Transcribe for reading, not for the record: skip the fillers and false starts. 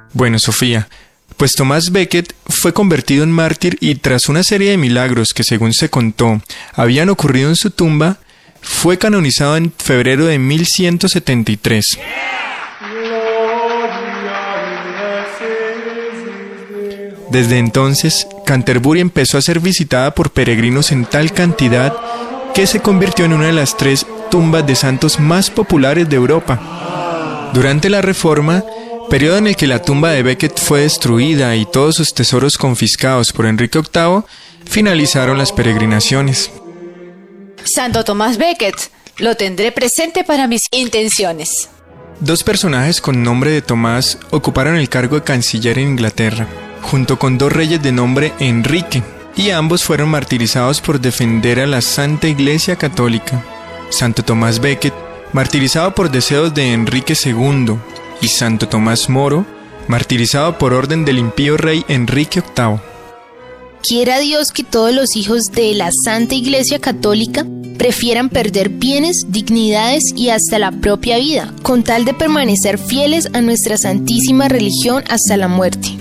Bueno, Sofía, pues Thomas Becket fue convertido en mártir y tras una serie de milagros que, según se contó, habían ocurrido en su tumba, fue canonizado en febrero de 1173. Desde entonces, Canterbury empezó a ser visitada por peregrinos en tal cantidad que se convirtió en una de las 3 tumbas de santos más populares de Europa. Durante la Reforma, periodo en el que la tumba de Becket fue destruida y todos sus tesoros confiscados por Enrique VIII, finalizaron las peregrinaciones. Santo Tomás Becket, lo tendré presente para mis intenciones. 2 personajes con nombre de Tomás ocuparon el cargo de canciller en Inglaterra, junto con 2 reyes de nombre Enrique, y ambos fueron martirizados por defender a la Santa Iglesia Católica. Santo Tomás Becket, martirizado por deseos de Enrique II, y Santo Tomás Moro, martirizado por orden del impío rey Enrique VIII. Quiera Dios que todos los hijos de la Santa Iglesia Católica prefieran perder bienes, dignidades y hasta la propia vida, con tal de permanecer fieles a nuestra santísima religión hasta la muerte.